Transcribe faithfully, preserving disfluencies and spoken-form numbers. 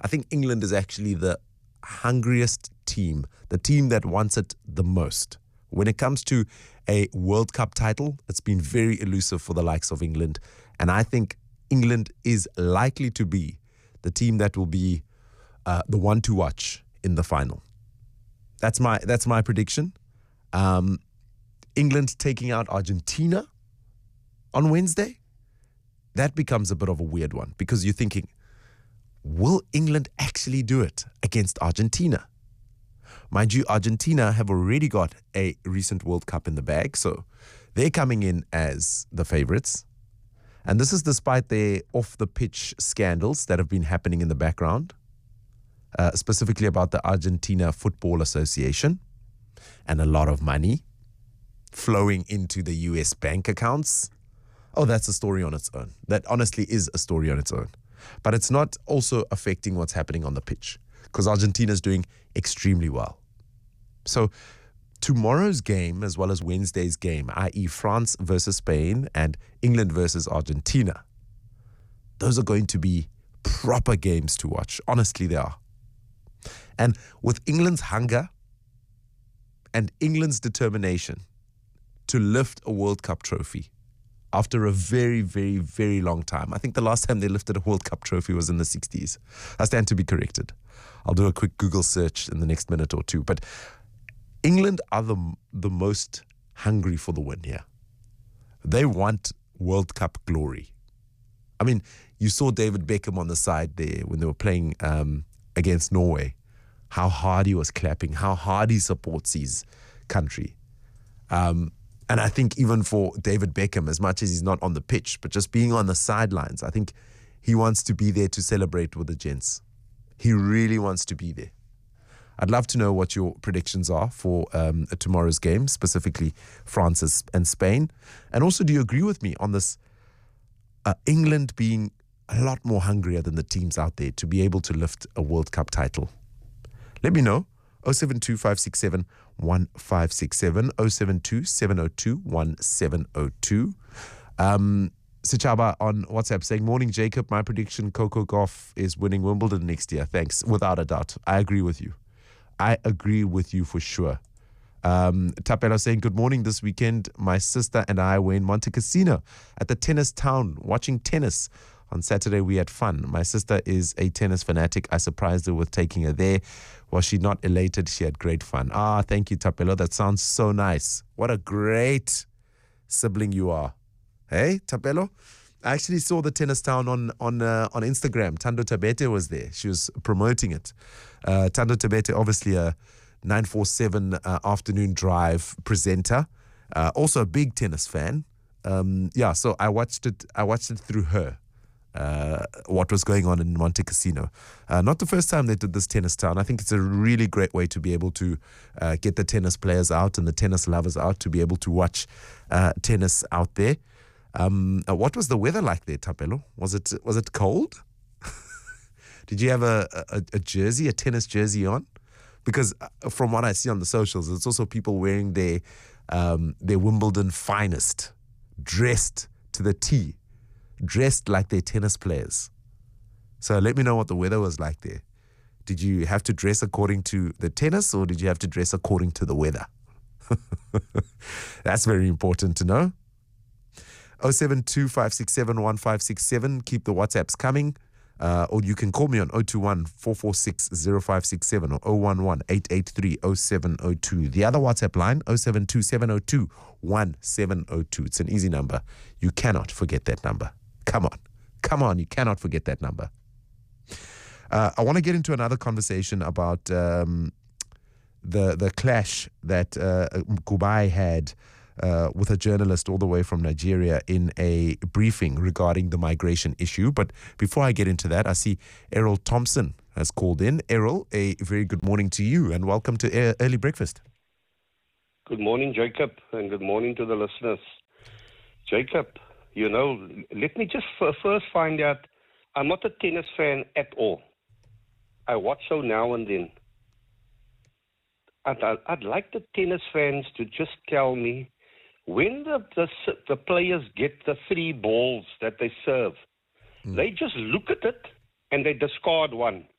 think England is actually the hungriest team, the team that wants it the most. When it comes to a World Cup title, it's been very elusive for the likes of England. And I think England is likely to be the team that will be uh, the one to watch in the final. That's my that's my prediction. Um, England taking out Argentina on Wednesday, that becomes a bit of a weird one because you're thinking, will England actually do it against Argentina? Mind you, Argentina have already got a recent World Cup in the bag, so they're coming in as the favorites. And this is despite their off-the-pitch scandals that have been happening in the background, uh, specifically about the Argentina Football Association, and a lot of money flowing into the U S bank accounts. Oh, that's a story on its own. That honestly is a story on its own. But it's not also affecting what's happening on the pitch because Argentina is doing extremely well. So tomorrow's game, as well as Wednesday's game, that is. France versus Spain and England versus Argentina, those are going to be proper games to watch. Honestly, they are. And with England's hunger and England's determination to lift a World Cup trophy after a very, very, very long time. I think the last time they lifted a World Cup trophy was in the sixties. I stand to be corrected. I'll do a quick Google search in the next minute or two. But England are the, the most hungry for the win here. They want World Cup glory. I mean, you saw David Beckham on the side there when they were playing um, against Norway, how hard he was clapping, how hard he supports his country. Um, and I think even for David Beckham, as much as he's not on the pitch, but just being on the sidelines, I think he wants to be there to celebrate with the gents. He really wants to be there. I'd love to know what your predictions are for um, tomorrow's game, specifically France and Spain. And also, do you agree with me on this uh, England being a lot more hungrier than the teams out there to be able to lift a World Cup title? Let me know. oh seven two, five six seven, one five six seven, oh seven two, seven oh two, one seven oh two. Um, Sichaba on WhatsApp saying, morning, Jacob. My prediction, Coco Gauff is winning Wimbledon next year. Thanks. Without a doubt. I agree with you. I agree with you for sure. Um, Tapela saying, good morning. This weekend, my sister and I were in Monte Cassino at the tennis town watching tennis. On Saturday, we had fun. My sister is a tennis fanatic. I surprised her with taking her there. Was she not elated? She had great fun. Ah, thank you, Tapelo. That sounds so nice. What a great sibling you are. Hey, Tapelo? I actually saw the tennis town on on uh, on Instagram. Tando Tabete was there. She was promoting it. Uh, Tando Tabete, obviously a nine forty-seven uh, afternoon drive presenter. Uh, also a big tennis fan. Um, yeah, so I watched it. I watched it through her. Uh, what was going on in Monte Cassino. Uh, not the first time they did this tennis town. I think it's a really great way to be able to uh, get the tennis players out and the tennis lovers out to be able to watch uh, tennis out there. Um, uh, what was the weather like there, Tapelo? Was it was it cold? Did you have a, a, a jersey, a tennis jersey on? Because from what I see on the socials, it's also people wearing their um, their Wimbledon finest, dressed to the T. Dressed like they're tennis players. So let me know what the weather was like there. Did you have to dress according to the tennis or did you have to dress according to the weather? That's very important to know. oh seven two, five six seven, one five six seven. Keep the WhatsApps coming. Uh, or you can call me on oh two one, four four six, oh five six seven or oh one one, eight eight three, oh seven oh two. The other WhatsApp line, oh seven two, seven oh two, one seven oh two. It's an easy number. You cannot forget that number. Come on. Come on. You cannot forget that number. Uh, I want to get into another conversation about um, the the clash that uh, Kubai had uh, with a journalist all the way from Nigeria in a briefing regarding the migration issue. But before I get into that, I see Errol Thompson has called in. Errol, a very good morning to you and welcome to Early Breakfast. Good morning, Jacob, and good morning to the listeners. Jacob, you know, let me just f- first find out, I'm not a tennis fan at all. I watch so now and then. I'd, I'd like the tennis fans to just tell me, when the, the, the players get the three balls that they serve, mm. they just look at it and they discard one.